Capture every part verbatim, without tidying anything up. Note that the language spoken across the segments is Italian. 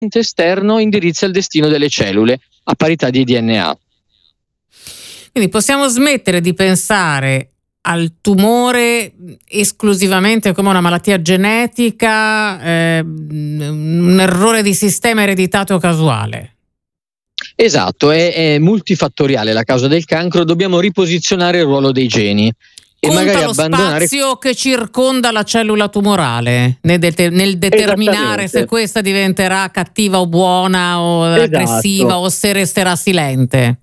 esterno indirizza il destino delle cellule a parità di D N A. Quindi possiamo smettere di pensare al tumore esclusivamente come una malattia genetica, eh, un errore di sistema ereditato casuale. Esatto, è, è multifattoriale la causa del cancro, dobbiamo riposizionare il ruolo dei geni. E Conta magari lo abbandonare... spazio che circonda la cellula tumorale nel, de- nel determinare se questa diventerà cattiva o buona o Esatto. aggressiva o se resterà silente.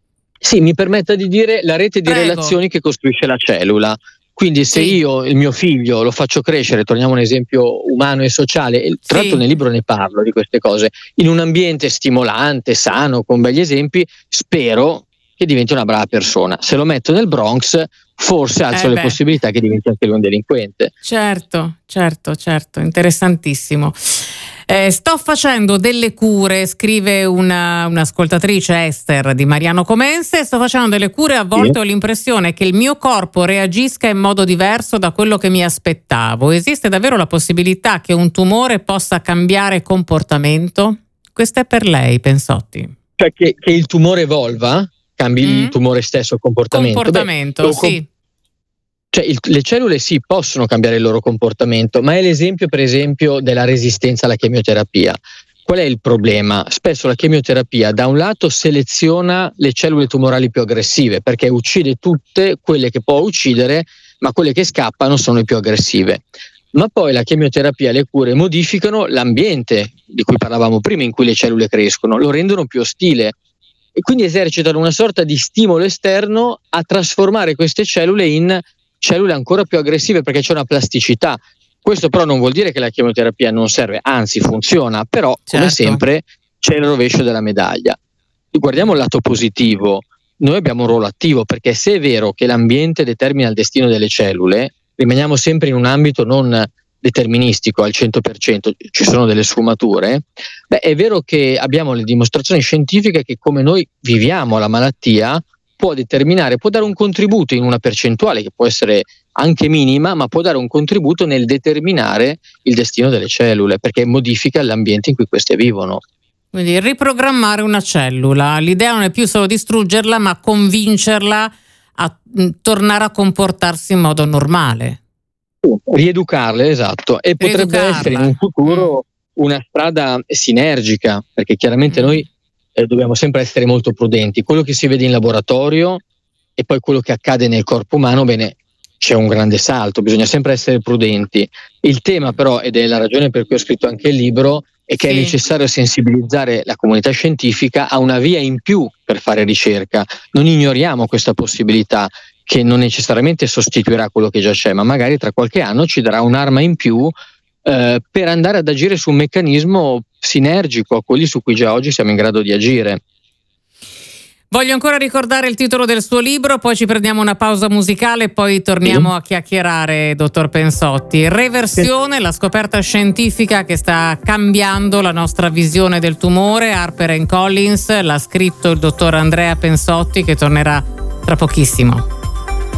Sì, mi permetta di dire la rete di Prego. relazioni che costruisce la cellula. Quindi se Sì. io, il mio figlio, lo faccio crescere, torniamo a un esempio umano e sociale, e tra l'altro Sì. nel libro ne parlo di queste cose, in un ambiente stimolante, sano, con begli esempi, spero che diventi una brava persona. Se lo metto nel Bronx, forse alzo Eh le beh. possibilità che diventi anche lui un delinquente. Certo, certo, certo, interessantissimo. Eh, sto facendo delle cure, scrive una, un'ascoltatrice, Esther di Mariano Comense, sto facendo delle cure, a volte Sì. ho l'impressione che il mio corpo reagisca in modo diverso da quello che mi aspettavo. Esiste davvero la possibilità che un tumore possa cambiare comportamento? Questa è per lei, Pensotti. Cioè che, che il tumore evolva, cambi Mm. il tumore stesso il comportamento. Comportamento, Beh, lo com- sì. Cioè il, le cellule sì possono cambiare il loro comportamento, ma è l'esempio per esempio della resistenza alla chemioterapia. Qual è il problema? Spesso la chemioterapia da un lato seleziona le cellule tumorali più aggressive perché uccide tutte quelle che può uccidere, ma quelle che scappano sono le più aggressive. Ma poi la chemioterapia e le cure modificano l'ambiente di cui parlavamo prima in cui le cellule crescono, lo rendono più ostile e quindi esercitano una sorta di stimolo esterno a trasformare queste cellule in cellule ancora più aggressive perché c'è una plasticità. Questo però non vuol dire che la chemioterapia non serve, anzi funziona, però come Certo. sempre c'è il rovescio della medaglia. Guardiamo il lato positivo, noi abbiamo un ruolo attivo perché se è vero che l'ambiente determina il destino delle cellule, rimaniamo sempre in un ambito non deterministico al cento per cento, ci sono delle sfumature, beh, è vero che abbiamo le dimostrazioni scientifiche che come noi viviamo la malattia può determinare, può dare un contributo in una percentuale che può essere anche minima, ma può dare un contributo nel determinare il destino delle cellule, perché modifica l'ambiente in cui queste vivono. Quindi riprogrammare una cellula, l'idea non è più solo distruggerla, ma convincerla a mh, tornare a comportarsi in modo normale. Rieducarle, esatto, e potrebbe Rieducarla. essere in un futuro una strada sinergica, perché chiaramente Mm. noi eh, dobbiamo sempre essere molto prudenti. Quello che si vede in laboratorio e poi quello che accade nel corpo umano, bene, c'è un grande salto, bisogna sempre essere prudenti. Il tema però, ed è la ragione per cui ho scritto anche il libro, è che Sì. è necessario sensibilizzare la comunità scientifica a una via in più per fare ricerca. Non ignoriamo questa possibilità che non necessariamente sostituirà quello che già c'è, ma magari tra qualche anno ci darà un'arma in più eh, per andare ad agire su un meccanismo sinergico a quelli su cui già oggi siamo in grado di agire. Voglio ancora ricordare il titolo del suo libro, poi ci prendiamo una pausa musicale e poi torniamo Sì. a chiacchierare, dottor Pensotti. Reversione, la scoperta scientifica che sta cambiando la nostra visione del tumore. Harper and Collins, l'ha scritto il dottor Andrea Pensotti, che tornerà tra pochissimo.